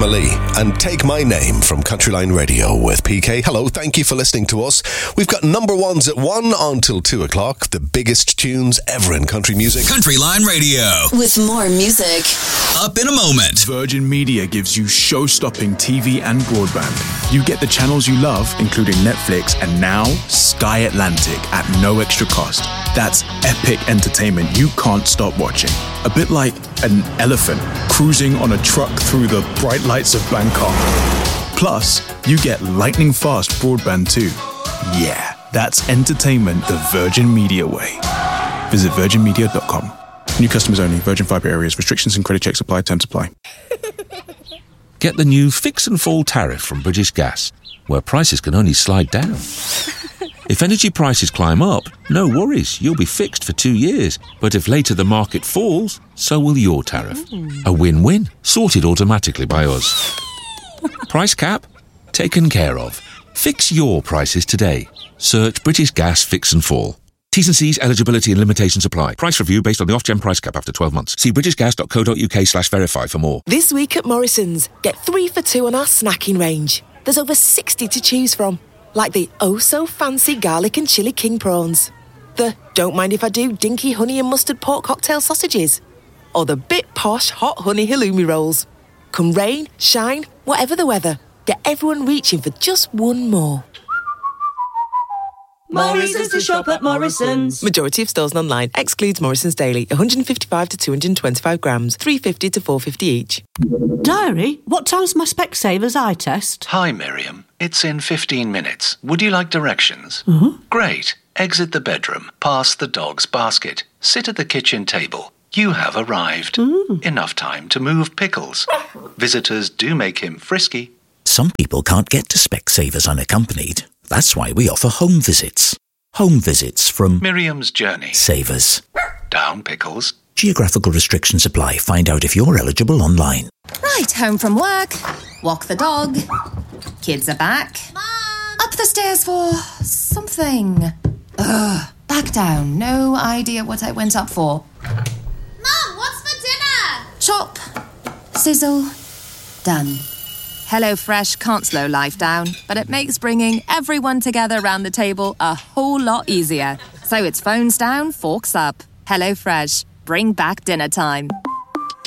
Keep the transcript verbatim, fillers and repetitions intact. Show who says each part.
Speaker 1: Lee and Take My Name from Countryline Radio with P K. Hello, thank you for listening to us. We've got number ones at one until two o'clock. The biggest tunes ever in country music.
Speaker 2: Countryline Radio.
Speaker 3: With more music.
Speaker 2: Up in a moment.
Speaker 4: Virgin Media gives you show-stopping T V and broadband. You get the channels you love, including Netflix, and now Sky Atlantic at no extra cost. That's epic entertainment you can't stop watching. A bit like an elephant cruising on a truck through the bright lights of Bangkok. Plus, you get lightning fast broadband too. Yeah, that's entertainment the Virgin Media way. Visit virgin media dot com. New customers only. Virgin Fibre areas. Restrictions and credit checks apply. Terms apply.
Speaker 5: Get the new Fix and Fall tariff from British Gas, where prices can only slide down. If energy prices climb up, no worries, you'll be fixed for two years. But if later the market falls, so will your tariff. A win-win, sorted automatically by us. Price cap? Taken care of. Fix your prices today. Search British Gas Fix and Fall. T's and C's, eligibility and limitations apply. Price review based on the off-gen price cap after twelve months. See britishgas.co.uk slash verify for more.
Speaker 6: This week at Morrison's, get three for two on our snacking range. There's over sixty to choose from, like the oh-so-fancy garlic and chili king prawns, the don't mind if I do dinky honey and mustard pork cocktail sausages, or the bit posh hot honey halloumi rolls. Come rain, shine, whatever the weather, get everyone reaching for just one more.
Speaker 7: Morrison's to shop at Morrison's.
Speaker 6: Majority of stores and online. Excludes Morrison's Daily. one fifty-five to two twenty-five grams. three fifty to four fifty each.
Speaker 7: Diary, what time's my Specsavers eye test?
Speaker 8: Hi, Miriam. It's in fifteen minutes. Would you like directions?
Speaker 7: Mm-hmm.
Speaker 8: Great. Exit the bedroom. Past the dog's basket. Sit at the kitchen table. You have arrived.
Speaker 7: Mm.
Speaker 8: Enough time to move pickles. Visitors do make him frisky.
Speaker 9: Some people can't get to Specsavers unaccompanied. That's why we offer home visits. Home visits from
Speaker 8: Miriam's Journey.
Speaker 9: Savers.
Speaker 8: Down pickles.
Speaker 9: Geographical restrictions apply. Find out if you're eligible online.
Speaker 10: Right, home from work. Walk the dog. Kids are back.
Speaker 11: Mom!
Speaker 10: Up the stairs for something. Ugh. Back down. No idea what I went up for.
Speaker 11: Mom, what's for dinner?
Speaker 10: Chop. Sizzle. Done. HelloFresh can't slow life down, but it makes bringing everyone together around the table a whole lot easier. So it's phones down, forks up. HelloFresh. Bring back dinner time.